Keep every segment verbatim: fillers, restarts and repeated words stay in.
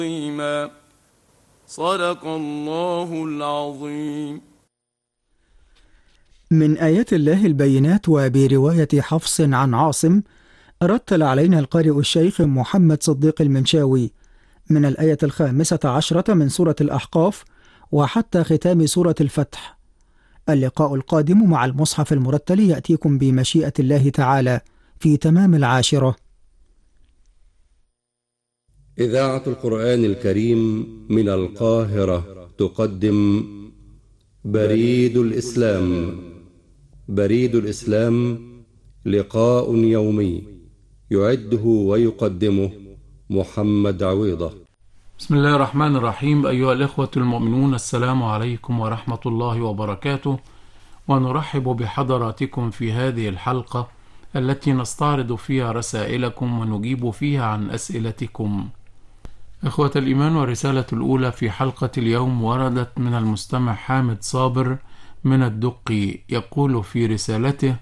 صدق الله العظيم. من آيات الله البينات. وبرواية حفص عن عاصم رتل علينا القارئ الشيخ محمد صديق المنشاوي من الآية الخامسة عشرة من سورة الأحقاف وحتى ختام سورة الفتح. اللقاء القادم مع المصحف المرتل يأتيكم بمشيئة الله تعالى في تمام العاشرة. إذاعة القرآن الكريم من القاهرة تقدم بريد الإسلام. بريد الإسلام لقاء يومي يعده ويقدمه محمد عويضة. بسم الله الرحمن الرحيم. أيها الإخوة المؤمنون، السلام عليكم ورحمة الله وبركاته، ونرحب بحضراتكم في هذه الحلقة التي نستعرض فيها رسائلكم ونجيب فيها عن أسئلتكم. إخوة الإيمان، والرسالة الأولى في حلقة اليوم وردت من المستمع حامد صابر من الدقي، يقول في رسالته: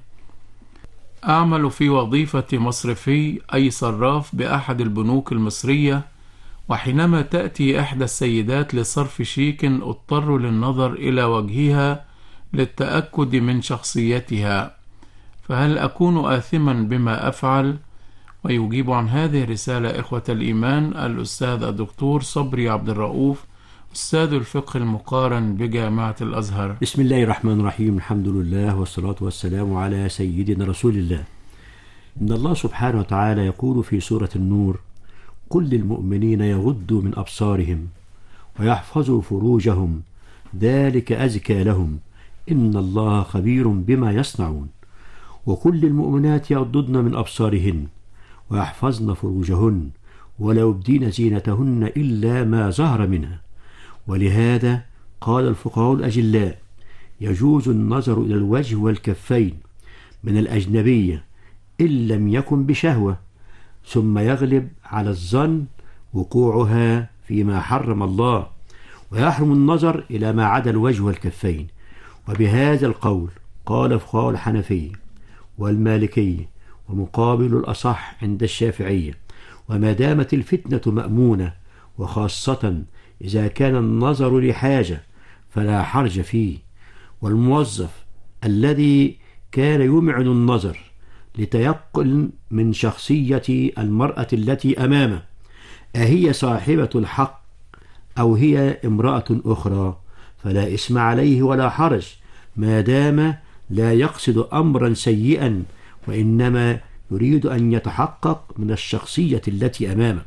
أعمل في وظيفة مصرفي أي صراف بأحد البنوك المصرية، وحينما تأتي إحدى السيدات لصرف شيك اضطر للنظر إلى وجهها للتأكد من شخصيتها، فهل أكون آثما بما أفعل؟ ويجيب عن هذه الرسالة إخوة الإيمان الأستاذ الدكتور صبري عبد الرؤوف، أستاذ الفقه المقارن بجامعة الأزهر. بسم الله الرحمن الرحيم. الحمد لله والصلاة والسلام على سيدنا رسول الله. إن الله سبحانه وتعالى يقول في سورة النور: قل للمؤمنين يغضوا من أبصارهم ويحفظوا فروجهم ذلك أزكى لهم إن الله خبير بما يصنعون. وكل المؤمنات يغضضن من أبصارهن ويحفظن فروجهن ولا يبدين زينتهن إلا ما ظهر منها. ولهذا قال الفقهاء الأجلاء: يجوز النظر إلى الوجه والكفين من الأجنبية إن لم يكن بشهوة، ثم يغلب على الظن وقوعها فيما حرم الله، ويحرم النظر إلى ما عدا الوجه والكفين. وبهذا القول قال فقهاء الحنفية والمالكية، ومقابل الأصح عند الشافعية: وما دامت الفتنة مأمونة، وخاصة إذا كان النظر لحاجة فلا حرج فيه. والموظف الذي كان يمعن النظر لتيقن من شخصية المرأة التي أمامه أهي صاحبة الحق أو هي امرأة أخرى فلا إثم عليه ولا حرج، ما دام لا يقصد أمرا سيئا، وإنما يريد أن يتحقق من الشخصية التي أمامه.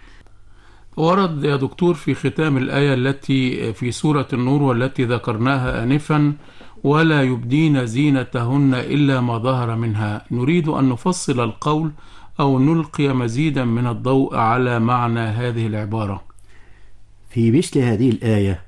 ورد يا دكتور في ختام الآية التي في سورة النور والتي ذكرناها آنفا: ولا يبدين زينتهن إلا ما ظهر منها. نريد أن نفصل القول أو نلقي مزيدا من الضوء على معنى هذه العبارة. في مثل هذه الآية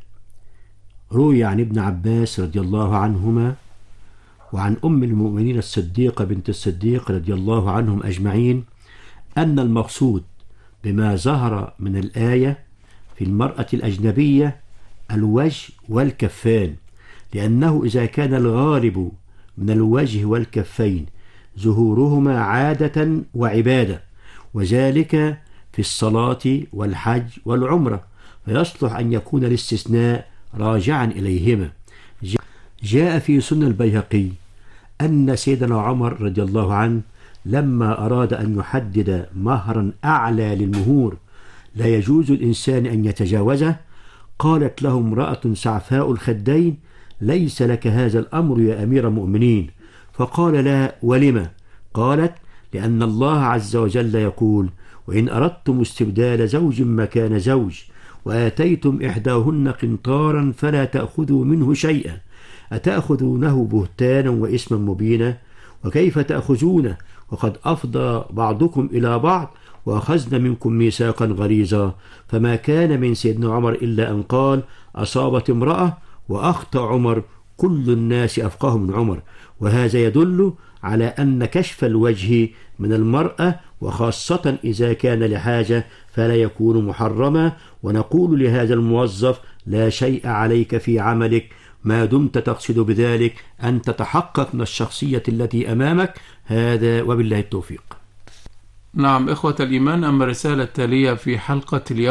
روي عن ابن عباس رضي الله عنهما وعن أم المؤمنين الصديقة بنت الصديق رضي الله عنهم أجمعين أن المقصود بما ظهر من الآية في المرأة الأجنبية الوجه والكفان، لأنه إذا كان الغالب من الوجه والكفين ظهورهما عادة وعبادة، وذلك في الصلاة والحج والعمرة، فيصلح أن يكون الاستثناء راجعا إليهما. جاء في سنن البيهقي أن سيدنا عمر رضي الله عنه لما أراد أن يحدد مهرا أعلى للمهور لا يجوز الإنسان أن يتجاوزه، قالت له امرأة سعفاء الخدين: ليس لك هذا الأمر يا أمير المؤمنين. فقال: لا، ولما؟ قالت: لأن الله عز وجل يقول: وإن أردتم استبدال زوج مكان زوج وآتيتم إحداهن قنطارا فلا تأخذوا منه شيئا أتأخذونه بهتانا وإثما مبينا؟ وكيف تأخذونه وقد أفضى بعضكم إلى بعض وأخذن منكم ميثاقا غليظا؟ فما كان من سيدنا عمر إلا أن قال: أصابت امرأة وأخطأ عمر، كل الناس أفقه من عمر. وهذا يدل على أن كشف الوجه من المرأة وخاصة إذا كان لحاجة فلا يكون محرما. ونقول لهذا الموظف: لا شيء عليك في عملك ما دمت تقصد بذلك أن تتحقق من الشخصية التي أمامك. هذا وبالله التوفيق. نعم إخوة الإيمان، أما الرسالة التالية في حلقة اليوم